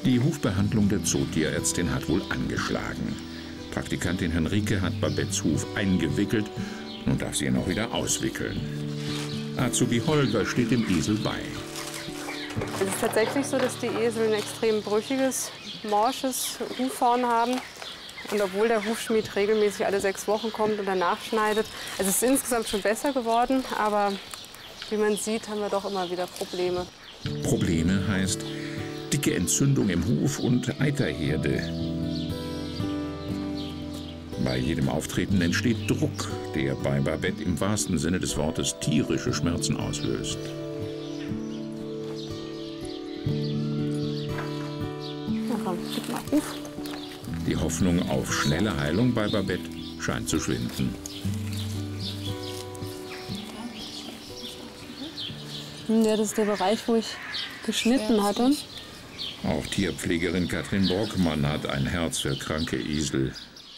Die Hufbehandlung der Zootierärztin hat wohl angeschlagen. Praktikantin Henrike hat Babettes Huf eingewickelt. Nun darf sie ihn auch wieder auswickeln. Azubi Holger steht dem Esel bei. Es ist tatsächlich so, dass die Esel ein extrem brüchiges, morsches Hufhorn haben. Und obwohl der Hufschmied regelmäßig alle 6 Wochen kommt und danach schneidet, also es ist insgesamt schon besser geworden, aber wie man sieht, haben wir doch immer wieder Probleme. Probleme heißt dicke Entzündung im Huf und Eiterherde. Bei jedem Auftreten entsteht Druck, der bei Babette im wahrsten Sinne des Wortes tierische Schmerzen auslöst. Na komm, gib mal Huf. Die Hoffnung auf schnelle Heilung bei Babette scheint zu schwinden. Ja, das ist der Bereich, wo ich geschnitten hatte. Auch Tierpflegerin Katrin Brockmann hat ein Herz für kranke Esel.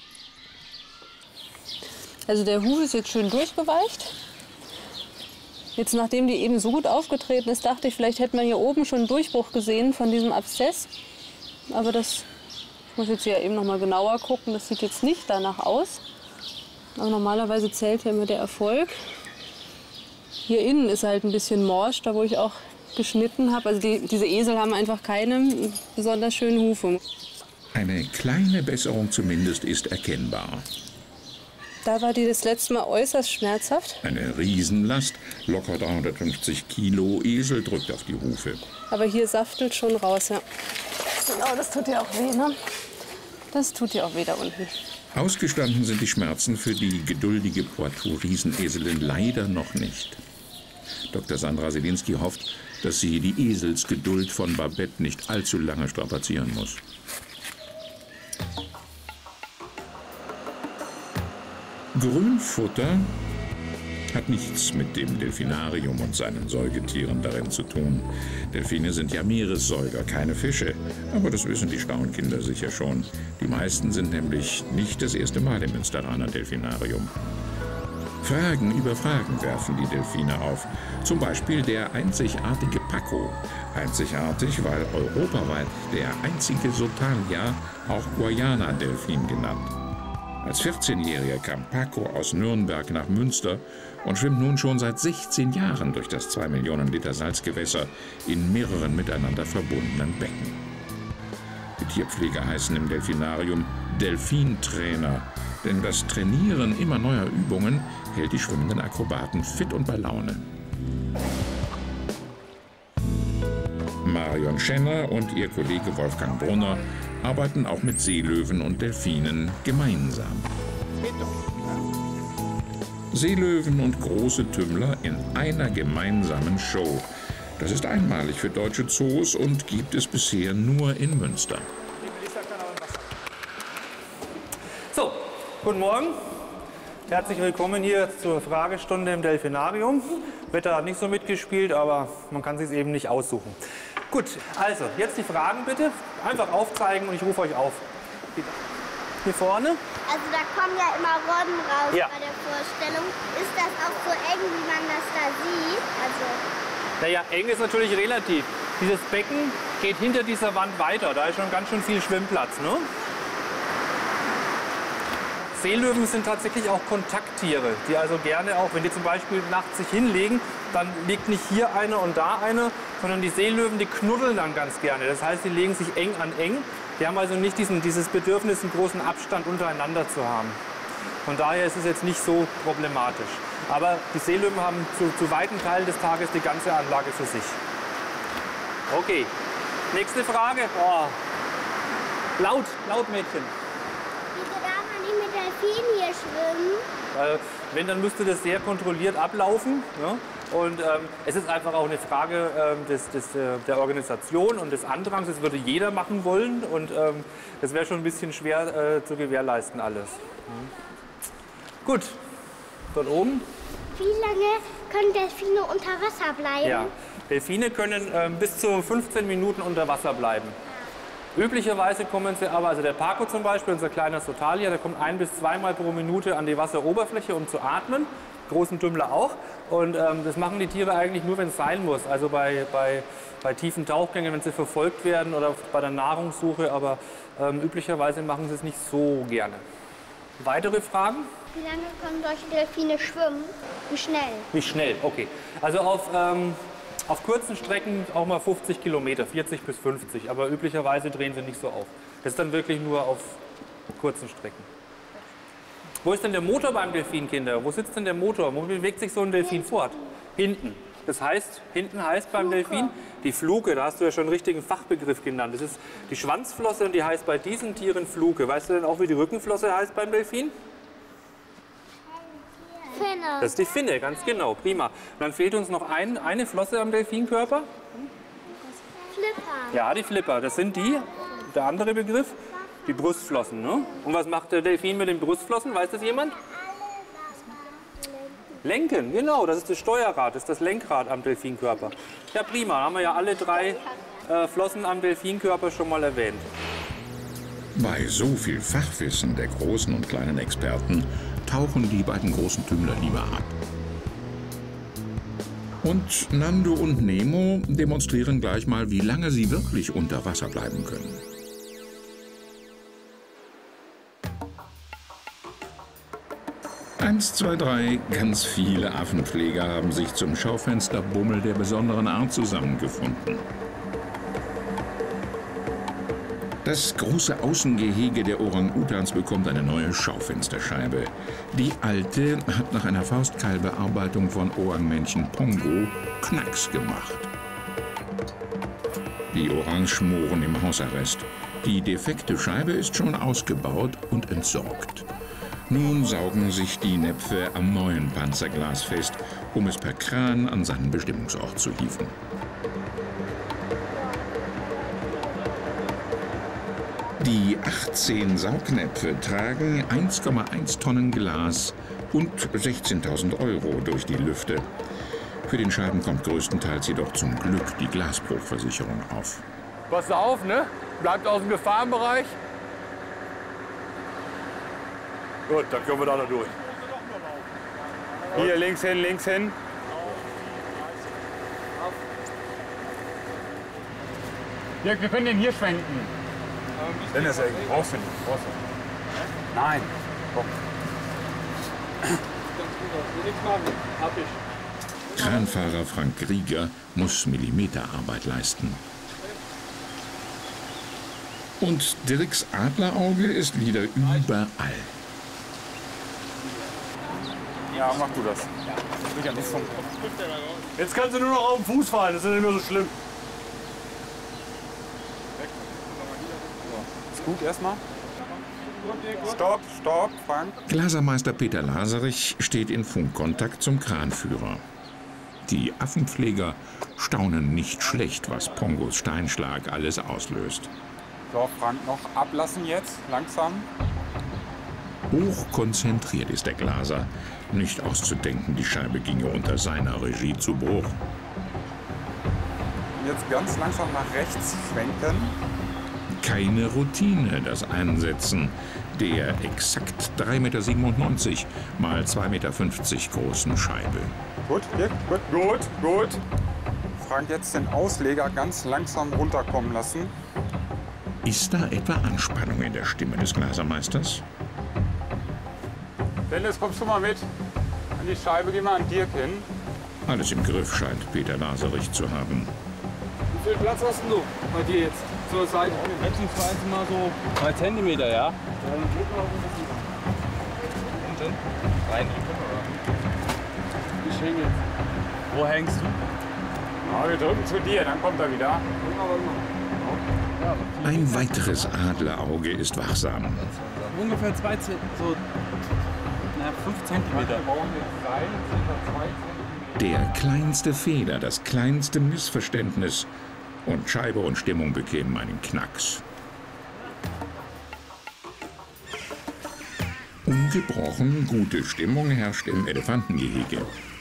Also der Huf ist jetzt schön durchgeweicht. Jetzt, nachdem die eben so gut aufgetreten ist, dachte ich, vielleicht hätte man hier oben schon einen Durchbruch gesehen von diesem Abszess. Aber das, ich muss jetzt hier eben noch mal genauer gucken, das sieht jetzt nicht danach aus. Aber normalerweise zählt ja immer der Erfolg. Hier innen ist halt ein bisschen morsch, da wo ich auch geschnitten habe. Also diese Esel haben einfach keine besonders schönen Hufe. Eine kleine Besserung zumindest ist erkennbar. Da war die das letzte Mal äußerst schmerzhaft. Eine Riesenlast, locker 350 Kilo Esel drückt auf die Hufe. Aber hier saftelt schon raus, ja. Genau, das tut ja auch weh, ne? Das tut ja auch weh da unten. Ausgestanden sind die Schmerzen für die geduldige Poitou-Rieseneselin leider noch nicht. Dr. Sandra Selinski hofft, dass sie die Eselsgeduld von Babette nicht allzu lange strapazieren muss. Grünfutter hat nichts mit dem Delfinarium und seinen Säugetieren darin zu tun. Delfine sind ja Meeressäuger, keine Fische. Aber das wissen die Staunkinder sicher schon. Die meisten sind nämlich nicht das erste Mal im Münsteraner Delfinarium. Fragen über Fragen werfen die Delfine auf. Zum Beispiel der einzigartige Paco. Einzigartig, weil europaweit der einzige Sotalia, auch Guayana-Delfin genannt. Als 14-Jähriger kam Paco aus Nürnberg nach Münster und schwimmt nun schon seit 16 Jahren durch das 2 Millionen Liter Salzgewässer in mehreren miteinander verbundenen Becken. Die Tierpfleger heißen im Delfinarium Delfintrainer, denn das Trainieren immer neuer Übungen hält die schwimmenden Akrobaten fit und bei Laune. Marion Schenner und ihr Kollege Wolfgang Brunner arbeiten auch mit Seelöwen und Delfinen gemeinsam. Seelöwen und große Tümmler in einer gemeinsamen Show. Das ist einmalig für deutsche Zoos und gibt es bisher nur in Münster. So, guten Morgen. Herzlich willkommen hier zur Fragestunde im Delfinarium. Wetter hat nicht so mitgespielt, aber man kann es sich eben nicht aussuchen. Gut, also jetzt die Fragen bitte. Einfach aufzeigen und ich rufe euch auf. Hier vorne. Also da kommen ja immer Robben raus Ja. bei der Vorstellung. Ist das auch so eng, wie man das da sieht? Also Naja, eng ist natürlich relativ. Dieses Becken geht hinter dieser Wand weiter. Da ist schon ganz schön viel Schwimmplatz, ne? Seelöwen sind tatsächlich auch Kontakttiere, die also gerne auch, wenn die zum Beispiel nachts sich hinlegen, dann liegt nicht hier eine und da eine, sondern die Seelöwen, die knuddeln dann ganz gerne. Das heißt, die legen sich eng an eng. Die haben also nicht dieses Bedürfnis, einen großen Abstand untereinander zu haben. Von daher ist es jetzt nicht so problematisch. Aber die Seelöwen haben zu weiten Teilen des Tages die ganze Anlage für sich. Okay, nächste Frage. Oh. Laut Mädchen. wieso darf man nicht mit Delfinen hier schwimmen? Wenn, dann müsste das sehr kontrolliert ablaufen. Ja? Und es ist einfach auch eine Frage der Organisation und des Andrangs. Das würde jeder machen wollen und das wäre schon ein bisschen schwer zu gewährleisten alles. Gut, dort oben. Wie lange können Delfine unter Wasser bleiben? Ja, Delfine können bis zu 15 Minuten unter Wasser bleiben. Üblicherweise kommen sie aber, also der Paco zum Beispiel, unser kleiner Sotalia, der kommt 1- bis 2-mal pro Minute an die Wasseroberfläche, um zu atmen. großen Tümmler auch. Und das machen die Tiere eigentlich nur, wenn es sein muss. Also bei tiefen Tauchgängen, wenn sie verfolgt werden oder bei der Nahrungssuche. Aber üblicherweise machen sie es nicht so gerne. Weitere Fragen? Wie lange können solche Delfine schwimmen? Wie schnell? Wie schnell, okay. Also auf kurzen Strecken auch mal 50 Kilometer, 40 bis 50. Aber üblicherweise drehen sie nicht so auf. Das ist dann wirklich nur auf kurzen Strecken. Wo ist denn der Motor beim Delfin, Kinder? Wo sitzt denn der Motor? Wo bewegt sich so ein Delfin fort? Hinten. Das heißt, hinten heißt beim Delfin die Fluke. Da hast du ja schon einen richtigen Fachbegriff genannt. Das ist die Schwanzflosse und die heißt bei diesen Tieren Fluke. Weißt du denn auch, wie die Rückenflosse heißt beim Delfin? Finne. Das ist die Finne, ganz genau. Prima. Und dann fehlt uns noch eine Flosse am Delfinkörper. Flipper. Ja, die Flipper. Das sind der andere Begriff, die Brustflossen. Ne? Und was macht der Delfin mit den Brustflossen? Weiß das jemand? Lenken, genau. Das ist das Steuerrad, das ist das Lenkrad am Delfinkörper. Ja, prima. Da haben wir ja alle 3 Flossen am Delfinkörper schon mal erwähnt. Bei so viel Fachwissen der großen und kleinen Experten tauchen die beiden großen Tümmler lieber ab. Und Nando und Nemo demonstrieren gleich mal, wie lange sie wirklich unter Wasser bleiben können. Eins, zwei, drei, ganz viele Affenpfleger haben sich zum Schaufensterbummel der besonderen Art zusammengefunden. Das große Außengehege der Orang-Utans bekommt eine neue Schaufensterscheibe. Die alte hat nach einer Faustkeilbearbeitung von Orang-Männchen Pongo Knacks gemacht. Die Orangs schmoren im Hausarrest. Die defekte Scheibe ist schon ausgebaut und entsorgt. Nun saugen sich die Näpfe am neuen Panzerglas fest, um es per Kran an seinen Bestimmungsort zu hieven. Die 18 Saugnäpfe tragen 1,1 Tonnen Glas und 16.000 € durch die Lüfte. Für den Schaden kommt größtenteils jedoch zum Glück die Glasbruchversicherung auf. Pass auf, ne? Bleibt aus dem Gefahrenbereich. Gut, dann können wir da noch durch. Hier, links hin, links hin. Ja, wir können den hier schwenken. Dennis, ey, brauchst du nicht. Nein. Komm. Kranfahrer Frank Rieger muss Millimeterarbeit leisten. Und Dirks Adlerauge ist wieder überall. Ja, mach du das. Jetzt kannst du nur noch auf den Fuß fallen, das ist nicht mehr so schlimm. Ist gut erstmal. Stopp, stopp, Frank. Glasermeister Peter Laserich steht in Funkkontakt zum Kranführer. Die Affenpfleger staunen nicht schlecht, was Pongos Steinschlag alles auslöst. So, Frank, noch ablassen jetzt, langsam. Hochkonzentriert ist der Glaser. Nicht auszudenken, die Scheibe ginge unter seiner Regie zu Bruch. Jetzt ganz langsam nach rechts schwenken. Keine Routine, das Einsetzen der exakt 3,97 Meter mal 2,50 Meter großen Scheibe. Gut, hier, gut, gut, gut. Frank, jetzt den Ausleger ganz langsam runterkommen lassen. Ist da etwa Anspannung in der Stimme des Glasermeisters? Dennis, kommst du mal mit? An die Scheibe, geh mal an Dirk hin. Alles im Griff scheint Peter Laserich zu haben. Wie viel Platz hast du bei dir jetzt zur Seite? Schätzungsweise mal so 3 Zentimeter, ja? Dann geht mal unten. Rein. Ich hänge jetzt. Wo hängst du? Ja, wir drücken zu dir, dann kommt er wieder. Ein weiteres Adlerauge ist wachsam. Ungefähr 5 Zentimeter. Der kleinste Fehler, das kleinste Missverständnis und Scheibe und Stimmung bekämen einen Knacks. Ungebrochen gute Stimmung herrscht im Elefantengehege.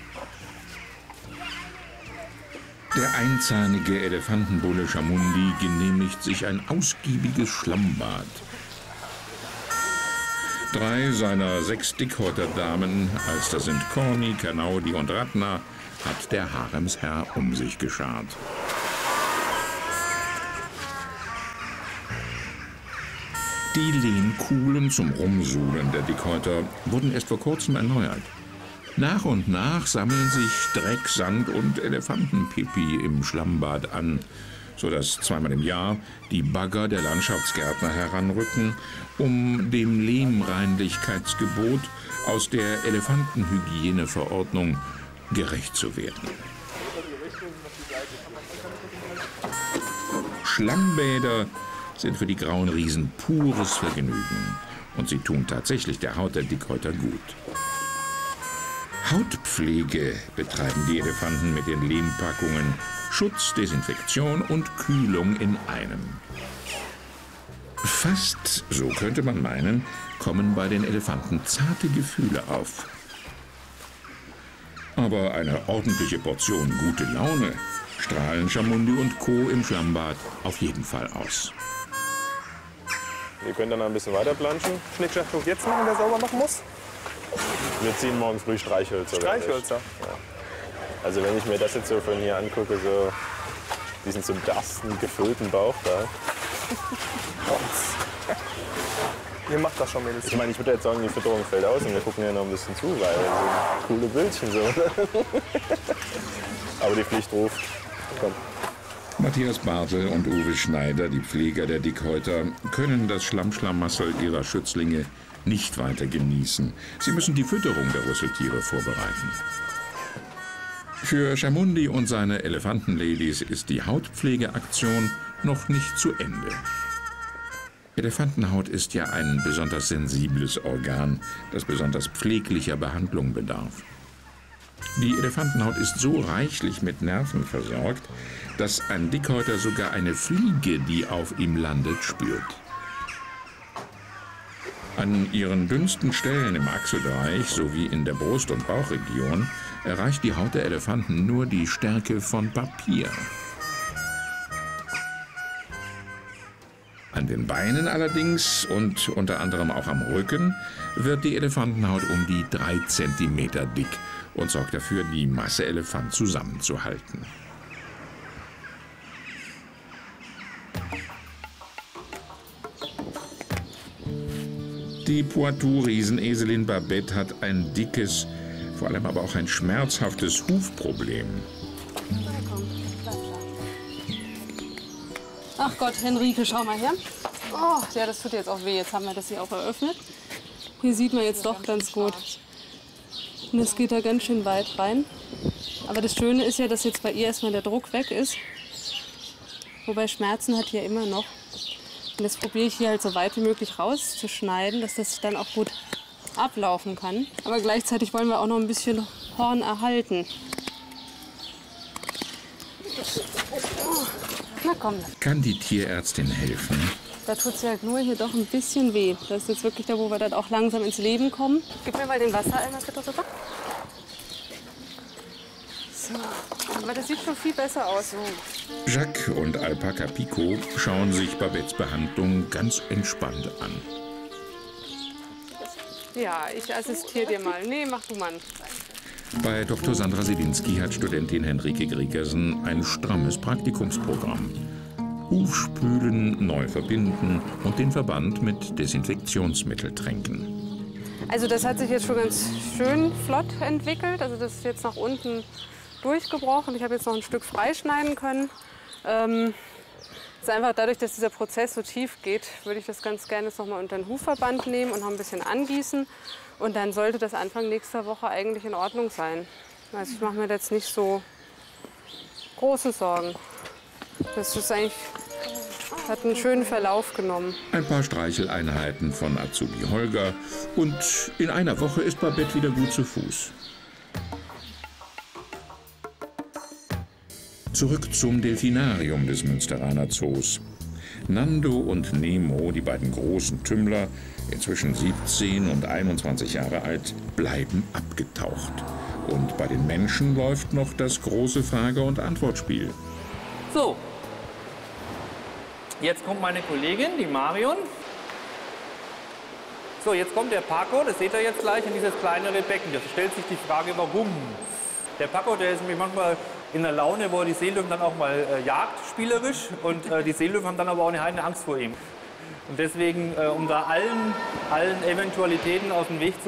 Der einzahnige Elefantenbulle Chamundi genehmigt sich ein ausgiebiges Schlammbad. 3 seiner 6 Dickhäuterdamen, als das sind Corny, Kanaudi und Ratna, hat der Haremsherr um sich geschart. Die Lehmkuhlen zum Rumsuhlen der Dickhäuter wurden erst vor kurzem erneuert. Nach und nach sammeln sich Dreck, Sand und Elefantenpipi im Schlammbad an, sodass zweimal im Jahr die Bagger der Landschaftsgärtner heranrücken, um dem Lehmreinlichkeitsgebot aus der Elefantenhygieneverordnung gerecht zu werden. Schlammbäder sind für die grauen Riesen pures Vergnügen und sie tun tatsächlich der Haut der Dickhäuter gut. Hautpflege betreiben die Elefanten mit den Lehmpackungen, Schutz, Desinfektion und Kühlung in einem. Fast, so könnte man meinen, kommen bei den Elefanten zarte Gefühle auf. Aber eine ordentliche Portion gute Laune strahlen Chamundi und Co. im Schlammbad auf jeden Fall aus. Ihr könnt dann ein bisschen weiter planschen. Schnick, Schnack, Schnuck jetzt machen, wer sauber machen muss? Wir ziehen morgen früh Streichhölzer. Streichhölzer? Ja. Also wenn ich mir das jetzt so von hier angucke, so diesen zum Bersten gefüllten Bauch da. Ihr macht das schon, Mädels. Ich meine, ich würde jetzt sagen, die Fütterung fällt aus und wir gucken ja noch ein bisschen zu, weil so coole Bildchen so. Aber die Pflicht ruft. Komm. Matthias Bartel und Uwe Schneider, die Pfleger der Dickhäuter, können das Schlammschlamassel ihrer Schützlinge nicht weiter genießen. Sie müssen die Fütterung der Rüsseltiere vorbereiten. Für Chamundi und seine Elefantenladies ist die Hautpflegeaktion noch nicht zu Ende. Elefantenhaut ist ja ein besonders sensibles Organ, das besonders pfleglicher Behandlung bedarf. Die Elefantenhaut ist so reichlich mit Nerven versorgt, dass ein Dickhäuter sogar eine Fliege, die auf ihm landet, spürt. An ihren dünnsten Stellen im Achselbereich sowie in der Brust- und Bauchregion erreicht die Haut der Elefanten nur die Stärke von Papier. An den Beinen allerdings und unter anderem auch am Rücken wird die Elefantenhaut um die 3 Zentimeter dick und sorgt dafür, die Masse Elefant zusammenzuhalten. Die Poitou-Rieseneselin Babette hat ein dickes, vor allem aber auch ein schmerzhaftes Hufproblem. Ach Gott, Henrike, schau mal her. Oh, ja, das tut jetzt auch weh. Jetzt haben wir das hier auch eröffnet. Hier sieht man jetzt doch ganz gut. Und es geht da ganz schön weit rein. Aber das Schöne ist ja, dass jetzt bei ihr erstmal der Druck weg ist. Wobei Schmerzen hat die ja immer noch. Und das probiere ich hier halt so weit wie möglich rauszuschneiden, dass das dann auch gut ablaufen kann. Aber gleichzeitig wollen wir auch noch ein bisschen Horn erhalten. Na komm. Kann die Tierärztin helfen? Da tut es ja nur hier doch ein bisschen weh. Das ist jetzt wirklich da, wo wir dann auch langsam ins Leben kommen. Gib mir mal den Wassereimer bitte rüber. So, aber das sieht schon viel besser aus. So. Jacques und Alpaca Pico schauen sich Babettes Behandlung ganz entspannt an. Ja, ich assistiere dir mal. Nee, mach du mal. Bei Dr. Sandra Sewinski hat Studentin Henrike Griegersen ein strammes Praktikumsprogramm. Hufspülen, neu verbinden und den Verband mit Desinfektionsmittel tränken. Also das hat sich jetzt schon ganz schön flott entwickelt. Also das ist jetzt nach unten durchgebrochen. Ich habe jetzt noch ein Stück freischneiden können. Ist einfach dadurch, dass dieser Prozess so tief geht, würde ich das ganz gerne jetzt noch mal unter den Hufverband nehmen und noch ein bisschen angießen. Und dann sollte das Anfang nächster Woche eigentlich in Ordnung sein. Also ich mache mir jetzt nicht so große Sorgen. Das ist eigentlich, hat einen schönen Verlauf genommen. Ein paar Streicheleinheiten von Azubi Holger und in einer Woche ist Babette wieder gut zu Fuß. Zurück zum Delfinarium des Münsteraner Zoos. Nando und Nemo, die beiden großen Tümmler, inzwischen 17 und 21 Jahre alt, bleiben abgetaucht. Und bei den Menschen läuft noch das große Frage- und Antwortspiel. So, jetzt kommt meine Kollegin, die Marion. So, jetzt kommt der Paco, das seht ihr jetzt gleich, in dieses kleinere Becken. Jetzt stellt sich die Frage, warum. Der Paco, der ist nämlich manchmal in der Laune, wo er die Seelöwen dann auch mal jagt, spielerisch. Und die Seelöwen haben dann aber auch eine Angst vor ihm. Und deswegen, um da allen Eventualitäten aus dem Weg zu